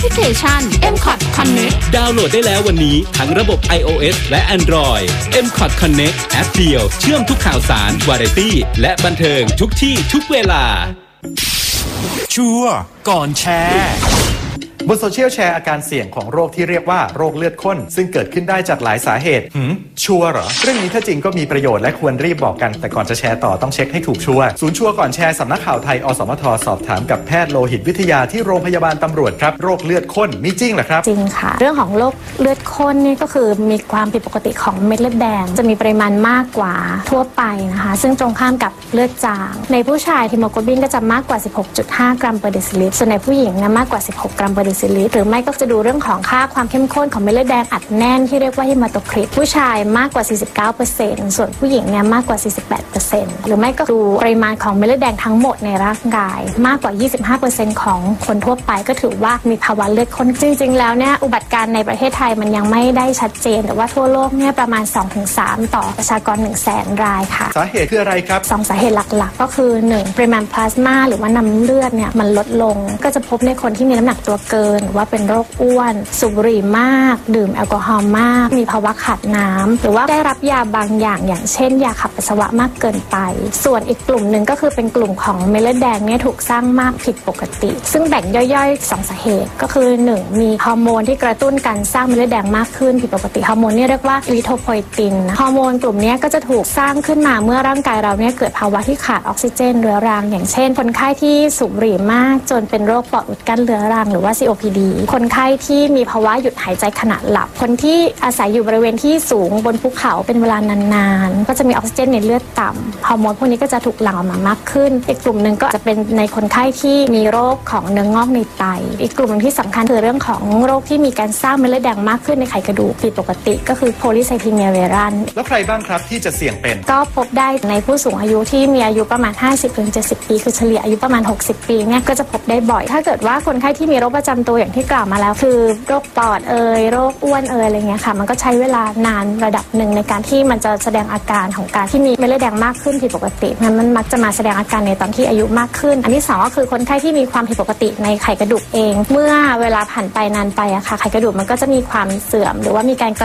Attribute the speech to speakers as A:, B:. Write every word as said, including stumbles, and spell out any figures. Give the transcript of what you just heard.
A: พลิเคชัน เอ็ม คอท Connect
B: ดาวน์โหลดได้แล้ววันนี้ทั้งระบบ iOS และ Android เอ็ม คอท Connect แอปเดียวเชื่อมทุกข่าวสารวาไรตี้และบันเทิงทุกที่ทุกเวลา
C: ชัวร์ก่อนแชร์
D: บนโซเชียลแชร์อาการเสี่ยงของโรคที่เรียกว่าโรคเลือดข้นซึ่งเกิดขึ้นได้จากหลายสาเหตุหืมชัวร์เหรอเรื่องนี้ถ้าจริงก็มีประโยชน์และควรรีบบอกกันแต่ก่อนจะแชร์ต่อต้องเช็คให้ถูกชัวร์ศูนย์ชัวร์ก่อนแชร์สำนักข่าวไทยอสมทสอบถามกับแพทย์โลหิตวิทยาที่โรงพยาบาลตำรวจครับโรคเลือดข้นมีจริงเหรอครับ
E: จริงค่ะเรื่องของโรคเลือดข้นนี่ก็คือมีความผิดปกติของเม็ดเลือดแดงจะมีปริมาณมากกว่าทั่วไปนะคะซึ่งตรงข้ามกับเลือดจางในผู้ชายฮีโมโกลบินก็จะมากกว่า สิบหกจุดห้า กรัมเปอร์เดซิลิตรส่วนในผู้หญิงนะมากกว่าสิบหกกรัมเปอร์เดซิลิตรหรือไม่ก็จะดูเรื่องของค่าความเข้มข้นของเม็ดเลือดแดงอัดแน่นที่เรียกว่าฮีมาโตคริตผู้ชายมากกว่า สี่สิบเก้าเปอร์เซ็นต์ ส่วนผู้หญิงเนี่ยมากกว่า สี่สิบแปดเปอร์เซ็นต์ หรือไม่ก็ดูปริมาณของเม็ดเลือดแดงทั้งหมดในร่างกายมากกว่า ยี่สิบห้าเปอร์เซ็นต์ ของคนทั่วไปก็ถือว่ามีภาวะเลือดข้นจริงๆแล้วเนี่ยอุบัติการในประเทศไทยมันยังไม่ได้ชัดเจนแต่ว่าทั่วโลกเนี่ยประมาณ สองถึงสาม ต่อประชากร หนึ่งแสน รายค่ะ
D: สาเหตุคืออะไรครับ
E: สองสาเหตุหลักๆก็คือหนึ่งปริมาณพลาสมาหรือว่าน้ำเลือดเนี่ยมันลดลงก็จะพบในคนที่มีน้ำหนักตัวเกินหรือว่าเป็นโรคอ้วนสูบบุหรี่มากดื่มแอลกอฮอล์มากมีภาวะขาดน้ำหรือว่าได้รับยาบางอย่างอย่างเช่นยาขับปัสสาวะมากเกินไปส่วนอีกกลุ่มหนึ่งก็คือเป็นกลุ่มของเม็ดเลือดแดงเนี่ยถูกสร้างมากผิดปกติซึ่งแบ่งย่อยๆสองสาเหตุก็คือหนึ่งมีฮอร์โมนที่กระตุ้นการสร้างเม็ดเลือดแดงมากขึ้นผิดปกติฮอร์โมนนี่เรียกว่าอีริโทโพเอตินฮอร์โมนกลุ่มนี้ก็จะถูกสร้างขึ้นมาเมื่อร่างกายเราเนี่ยเกิดภาวะที่ขาดออกซิเจนเรื้อรังอย่างเช่นคนไข้ที่สูบบุหรี่มากจนเป็นโรคปอดอุดกั้นเรื้อรังหรือว่า ซี โอ พี ดี คนไข้ที่มีภาวะหยุดหายใจขณะหลับคนที่อาศัยอยู่บริเวณที่สูงบนภูเขาเป็นเวลานานๆก็จะมีออกซิเจนในเลือดต่ำฮอร์โมนพวกนี้ก็จะถูกหลั่งออกมามากขึ้นอีกกลุ่มหนึ่งก็จะเป็นในคนไข้ที่มีโรคของเนื้องอกในไตอีกกลุ่มที่สำคัญคือเรื่องของโรคที่มีการสร้างเม็ดเลือดแดงมากขึ้นในไขกระดูกผิดปกติก็คือโพลีไซคลีเมียเวรัน
D: แล้วใครบ้างครับที่จะเสี่ยงเป็น
E: ก็พบได้ในผู้สูงอายุที่มีอายุประมาณ ห้าสิบถึงเจ็ดสิบ ปีคือเฉลี่ยอายุประมาณหกสิบปีเนี่ยก็จะพบได้บ่อยถ้าเกิดว่าคนไข้ที่มีโรคประจำตัวอย่างที่กล่าวมาแล้วคือโรคปอดเอ่ยโรคอ้วนเอ่ยอะไรเงี้ยค่ะมันก็ใช้เวลานานระดับหนึ่งในการที่มันจะแสดงอาการของการที่มีเม็ดเลือดแดงมากขึ้นผิดปกติมันมันมักจะมาแสดงอาการในตอนที่อายุมากขึ้นอันที่สองก็คือคนไข้ที่มีความผิดปกติในไขกระดูกเองเมื่อเวลาผ่านไปนานไปอะค่ะไขกระดูกมันก็จะมีความเสื่อมหรือว่ามีการ